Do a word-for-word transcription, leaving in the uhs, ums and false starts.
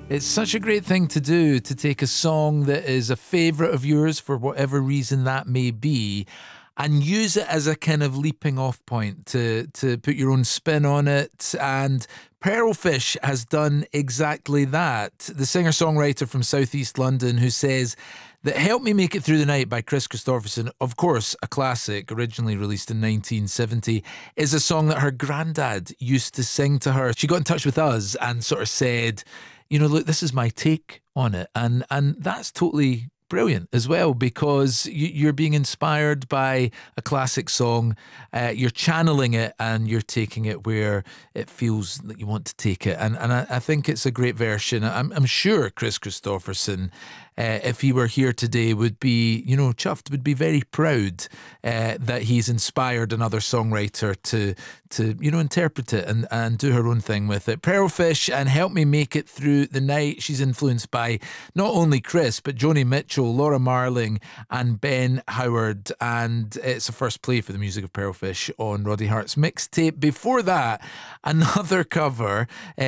It's such a great thing to do, to take a song that is a favourite of yours for whatever reason that may be, and use it as a kind of leaping off point to to put your own spin on it. And Pearlfish has done exactly that. The singer-songwriter from Southeast London who says that Help Me Make It Through the Night by Chris Christopherson, of course a classic, originally released in nineteen seventy, is a song that her granddad used to sing to her. She got in touch with us and sort of said, you know, look, this is my take on it. And and that's totally brilliant as well, because you, you're being inspired by a classic song, uh, you're channeling it and you're taking it where it feels that you want to take it. And and I, I think it's a great version. I'm, I'm sure Chris Christopherson, uh, if he were here today, would be, you know, chuffed, would be very proud uh, that he's inspired another songwriter to, to you know, interpret it and, and do her own thing with it. Pearlfish and Help Me Make It Through the Night. She's influenced by not only Chris, but Joni Mitchell, Laura Marling and Ben Howard, and it's a first play for the music of Pearlfish on Roddy Hart's mixtape. Before that, another cover uh,